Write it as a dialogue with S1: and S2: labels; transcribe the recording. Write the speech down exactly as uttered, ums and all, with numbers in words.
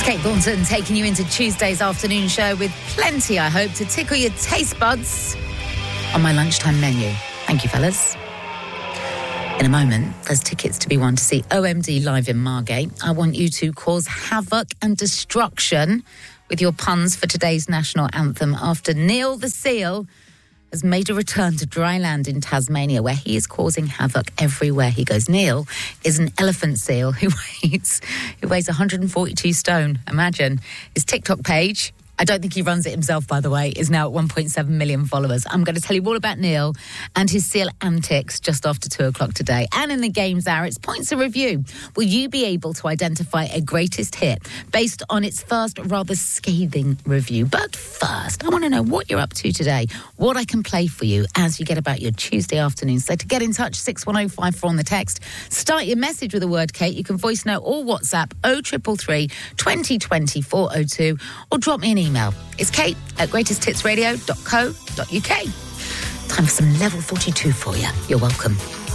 S1: Kate Thornton taking you into Tuesday's afternoon show with plenty, I hope, to tickle your taste buds on my lunchtime menu. Thank you, fellas. In a moment, there's tickets to be won to see O M D live in Margate. I want you to cause havoc and destruction with your puns for today's national anthem after Neil the Seal has made a return to dry land in Tasmania, where he is causing havoc everywhere he goes. Neil is an elephant seal who weighs who weighs one hundred forty-two stone. Imagine. His TikTok page, I don't think he runs it himself, by the way, is now at one point seven million followers. I'm going to tell you all about Neil and his seal antics just after two o'clock today. And in the Games Hour, it's Points of Review. Will you be able to identify a greatest hit based on its first rather scathing review? But first, I want to know what you're up to today, what I can play for you as you get about your Tuesday afternoon. So to get in touch, six one oh five four on the text. Start your message with the word Kate. You can voice note or WhatsApp oh three three three, twenty twenty, four oh two or drop me an email. Email. It's Kate at greatest hits radio dot co dot uk. Time for some level forty-two for you. You're welcome.